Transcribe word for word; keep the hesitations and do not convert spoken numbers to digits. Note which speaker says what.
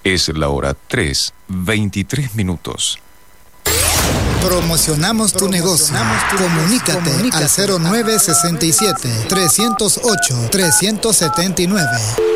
Speaker 1: Es la hora tres, veintitrés minutos.
Speaker 2: Promocionamos tu negocio. Comunícate, Comunícate al cero nueve sesenta y siete, trescientos ocho, trescientos setenta y nueve.